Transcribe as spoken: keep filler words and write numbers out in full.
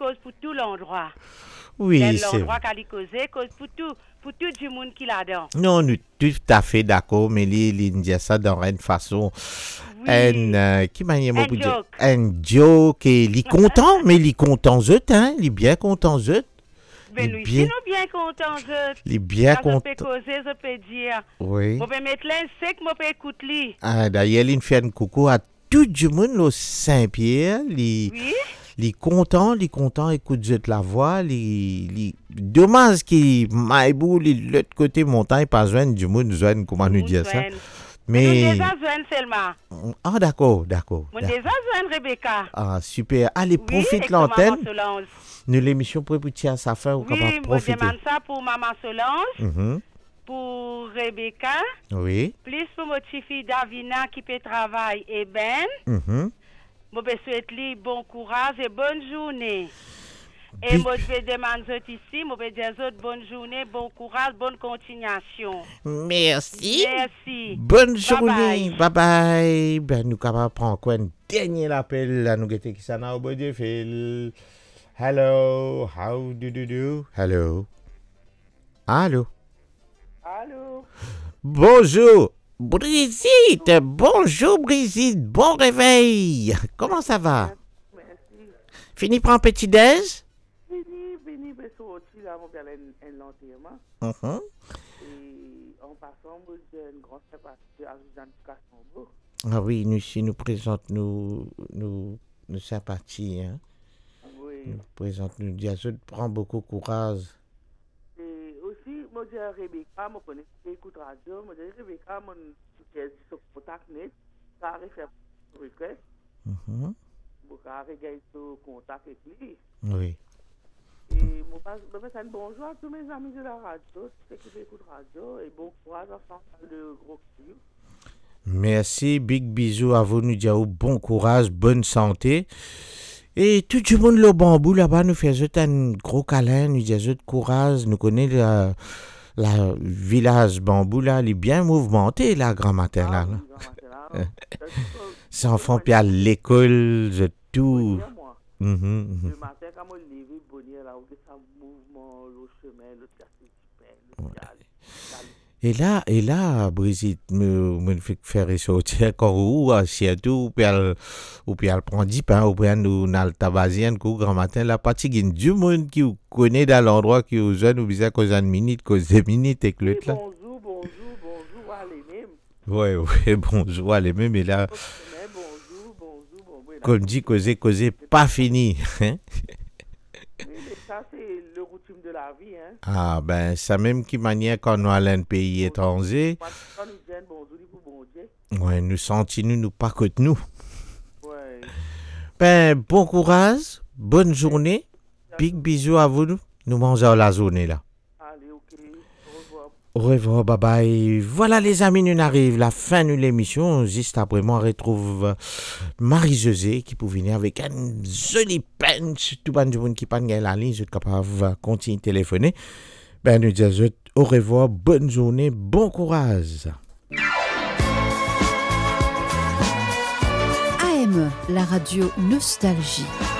cause pour tout l'endroit. Oui, Quel c'est l'endroit qu'elle cause, cause pour tout, pour tout du monde qui là-dedans. non, nous tout à fait d'accord, mais il dit ça dans une façon, Oui. un, euh, qui m'a dit, Un pour dire, joke. un joke, et il est content, mais il est content, zut, hein, il est bien content, zut. Ben Il nous est ici, bien, nous bien contents, je. il est bien Quand je peux content. causer, je peux dire. Oui. Je peux mettre l'insecte, je peux écouter lui. Ah, d'ailleurs, il fait un coucou à tout le monde au Saint-Pierre. Il Oui. il est content, il est content, écoute, je te la vois. Il il- dommage qu'il Maïbou, il- l'autre côté montagne, pas joindre du monde, joindre, comment nous dire ça. Mais nous Mais, déjà joindre seulement. ah, d'accord, d'accord. Nous d'accord. déjà joindre Rebecca. Ah, super. Allez, Oui, profite avec maman l'antenne. Solange. Nous, l'émission pour pousser à sa fin, on Oui, capable je profiter. demande ça pour maman Solange, Mhm. pour Rebecca, Oui. plus pour mon petit fille Davina qui peut travailler et Ben. Mhm. Je vous souhaite lui bon courage et bonne journée. Et Big- moi, je vais demander ici, je vais dire aux autres bonne journée, bon courage, bonne continuation. Merci. Merci. Bonne Bye journée. bye. Bye bye. Ben, nous capables prendre quoi un dernier appel là, nous guetter qui ça n'a pas de fil. Hello, how do you do? Hello. Allô. Allô? Bonjour. Brigitte. Bonjour Brigitte. Bon réveil. Comment ça va? Merci. Fini pour un petit déj? Fini, fini, mais sorti là, mon père a un l'enterrement. Mhm. Et en passant, moi, j'ai une grande sympathie à Jean Cassambo. Ah oui, nous ici nous présente nous nous nous sympathie, hein. Oui. Nous présente nous dit je prends beaucoup courage. Et aussi, moi, j'ai Rebecca, moi, connais écoute radio, moi, j'ai Rebecca, mon soutien sur contact net, ça arrive à faire request, Mhm. moi, ça arrive à sur contact avec lui. Oui. Et moi, je passe un bonjour à tous mes amis de la radio, ceux qui écoutent radio, et bon courage à faire le gros clip. Merci, big bisous à vous, nous disons bon courage, bonne santé. Et tout le monde le bambou là-bas nous fait un gros câlin, nous disons courage, nous connaissons la, la village bambou là, il est bien mouvementé là, grand matin là. là. Ah, oui, grand matin, là, alors. C'est enfant puis à l'école, je tout. Bonheur, moi. Mhm, mhm. Le matin, quand je me lève, bonheur, là, où il y a ça mouvement, le chemin, le quartier du pain, le diable. Et là, et là, Brigitte, me, me fait faire ressortir quand ou surtout ou puis elle ou puis elle prend dix pains ou puis elle nous n'a le tabasien qu'au grand matin la partie du monde qui vous connaît dans l'endroit qui aux jeunes ou bien cause une minute cause deux minutes et que l'autre là. Bonjour, bonjour, bonjour, allez même. Ouais, ouais, bonjour, allez même et là Bonjour, bonjour, bonjour. comme dit causer causer pas fini. Hein? Oui, mais ça, c'est le routine de la vie, hein. Ah ben ça même qui manière quand nous allons un pays étranger, Quand nous disons bonjour, il faut bon Dieu. ouais, nous sentons nous nous pas que nous. Ouais. Ben bon courage, bonne journée. Big bisous à vous. Nous mangeons la journée là. Allez, ok. Au revoir. Au revoir, bye bye. Voilà les amis, nous arrive la fin de l'émission. Juste après moi, on retrouve Marie-Josée qui peut venir avec un joli punch. Tout le monde qui parle la ligne, je suis capable de continuer de téléphoner. Ben nous disons au revoir, bonne journée, bon courage. A M, la radio Nostalgie.